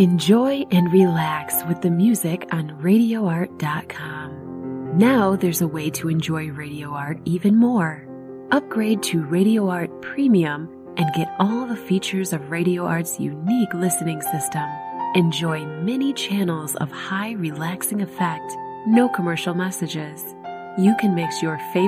Enjoy and relax with the music on RadioArt.com. Now there's a way to enjoy Radio Art even more. Upgrade to Radio Art Premium and get all the features of Radio Art's unique listening system. Enjoy many channels of high relaxing effect, no commercial messages. You can mix your favorite